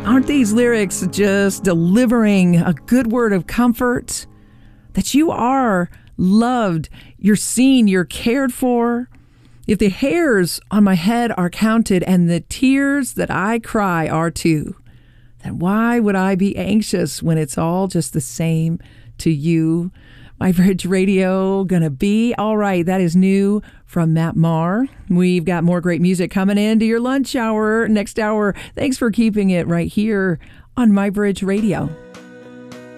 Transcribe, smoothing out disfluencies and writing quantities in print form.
Aren't these lyrics just delivering a good word of comfort? That you are loved, you're seen, you're cared for. If the hairs on my head are counted and the tears that I cry are too, then why would I be anxious when it's all just the same to you? My Bridge Radio, gonna be all right. That is new from Matt Maher. We've got more great music coming into your lunch hour, next hour. Thanks for keeping it right here on My Bridge Radio.